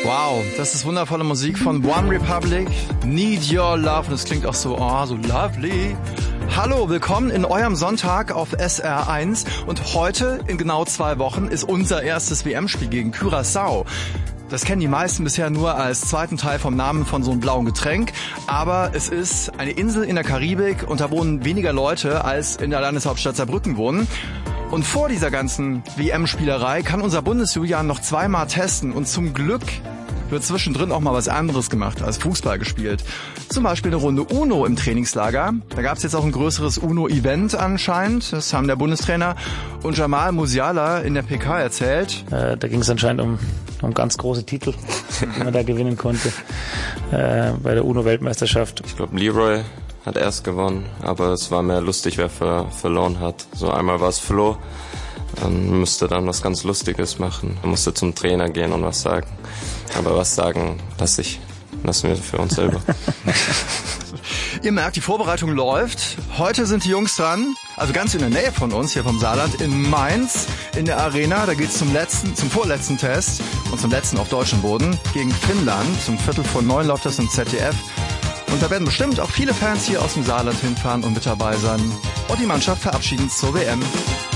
Wow, das ist wundervolle Musik von One Republic, Need Your Love, und es klingt auch so, so lovely. Hallo, willkommen in eurem Sonntag auf SR1 und heute in genau 2 Wochen ist unser erstes WM-Spiel gegen Curaçao. Das kennen die meisten bisher nur als zweiten Teil vom Namen von so einem blauen Getränk, aber es ist eine Insel in der Karibik und da wohnen weniger Leute als in der Landeshauptstadt Saarbrücken wohnen. Und vor dieser ganzen WM-Spielerei kann unser Bundesjulian noch 2-mal testen und zum Glück wird zwischendrin auch mal was anderes gemacht als Fußball gespielt. Zum Beispiel eine Runde Uno im Trainingslager. Da gab es jetzt auch ein größeres Uno-Event anscheinend. Das haben der Bundestrainer und Jamal Musiala in der PK erzählt. Da ging es anscheinend um ganz große Titel, die man da gewinnen konnte bei der Uno-Weltmeisterschaft. Ich glaube, Leroy hat erst gewonnen, aber es war mehr lustig, wer verloren hat. So einmal war es Flo, musste dann was ganz Lustiges machen. Er musste zum Trainer gehen und was sagen. Aber was sagen, lassen wir für uns selber. Ihr merkt, die Vorbereitung läuft. Heute sind die Jungs dran, also ganz in der Nähe von uns, hier vom Saarland, in Mainz, in der Arena. Da geht's zum vorletzten Test und zum letzten auf deutschem Boden gegen Finnland. Um 8:45 läuft das im ZDF. Und da werden bestimmt auch viele Fans hier aus dem Saarland hinfahren und mit dabei sein und die Mannschaft verabschieden zur WM.